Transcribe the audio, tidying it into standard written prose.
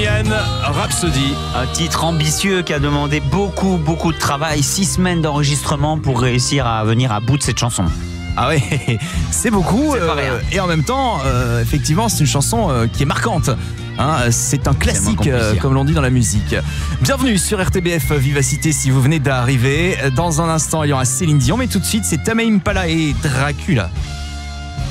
Bohemian Rhapsody. Un titre ambitieux qui a demandé beaucoup de travail, 6 semaines d'enregistrement pour réussir à venir à bout de cette chanson. Ah ouais, c'est beaucoup. C'est pas rien. Et en même temps, effectivement, c'est une chanson qui est marquante. Hein, c'est un classique, comme l'on dit dans la musique. Bienvenue sur RTBF Vivacité si vous venez d'arriver. Dans un instant, il y aura Céline Dion, mais tout de suite, c'est Tame Impala et Dracula.